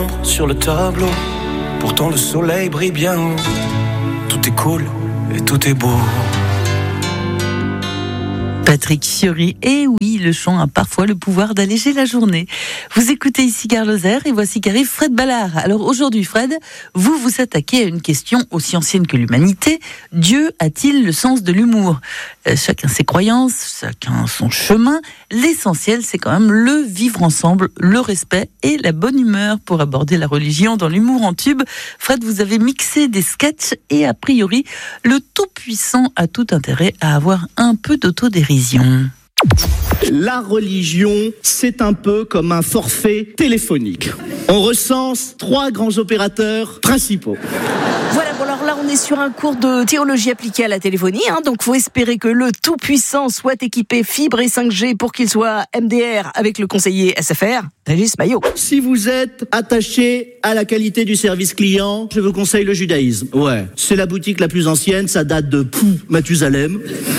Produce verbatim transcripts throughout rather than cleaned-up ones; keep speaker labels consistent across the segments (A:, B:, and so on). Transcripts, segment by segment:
A: Sur le tableau, pourtant le soleil brille bien haut. Tout est cool et tout est beau.
B: Patrick Fiori, et oui, le chant a parfois le pouvoir d'alléger la journée. Vous écoutez ici Carl Ozer et voici qu'arrive Fred Ballard. Alors aujourd'hui Fred, vous vous attaquez à une question aussi ancienne que l'humanité. Dieu a-t-il le sens de l'humour ? euh, Chacun ses croyances, chacun son chemin. L'essentiel c'est quand même le vivre ensemble, le respect et la bonne humeur pour aborder la religion dans l'humour en tube. Fred, vous avez mixé des sketchs et a priori, le Tout-Puissant a tout intérêt à avoir un peu d'autodérision.
C: La religion, c'est un peu comme un forfait téléphonique. On recense trois grands opérateurs principaux.
D: Voilà, bon alors là on est sur un cours de théologie appliquée à la téléphonie, hein, donc faut espérer que le Tout-Puissant soit équipé fibre et cinq G pour qu'il soit M D R avec le conseiller S F R, Régis Maillot.
C: Si vous êtes attaché à la qualité du service client, je vous conseille le judaïsme. Ouais, c'est la boutique la plus ancienne, ça date de Pou, Mathusalem.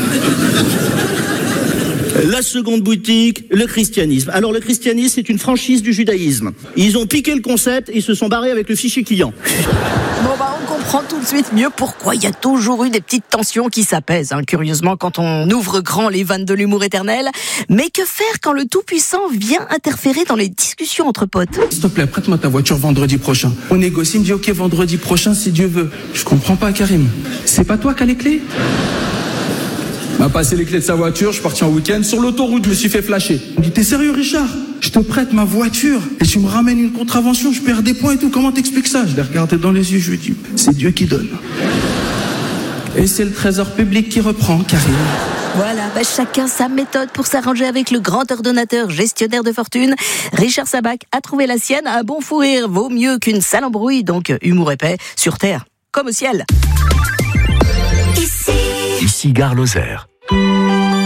C: La seconde boutique, le christianisme. Alors le christianisme, c'est une franchise du judaïsme. Ils ont piqué le concept et ils se sont barrés avec le fichier client.
D: Bon bah on comprend tout de suite mieux pourquoi il y a toujours eu des petites tensions qui s'apaisent, hein, curieusement quand on ouvre grand les vannes de l'humour éternel. Mais que faire quand le Tout-Puissant vient interférer dans les discussions entre potes ?
E: S'il te plaît, prête-moi ta voiture vendredi prochain. On négocie, il me dit ok vendredi prochain si Dieu veut. Je comprends pas Karim. C'est pas toi qui as les clés ? Il m'a passé les clés de sa voiture, je suis parti en week-end, sur l'autoroute, je me suis fait flasher. Il me dit, t'es sérieux Richard ? Je te prête ma voiture et tu me ramènes une contravention, je perds des points et tout, comment t'expliques ça ? Je l'ai regardé dans les yeux, je lui ai dit, c'est Dieu qui donne. Et c'est le trésor public qui reprend, Karim.
D: Voilà, bah chacun sa méthode pour s'arranger avec le grand ordonnateur gestionnaire de fortune. Richard Sabac a trouvé la sienne, un bon fou rire vaut mieux qu'une sale embrouille, donc humour épais, sur terre comme au ciel.
A: Ici Carl Ozer.